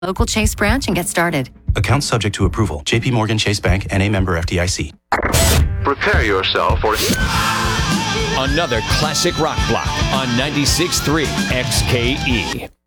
Local Chase branch and get started. Account subject to approval. JP Morgan Chase Bank, N.A. member FDIC. Prepare yourself for another classic rock block on 96.3 XKE.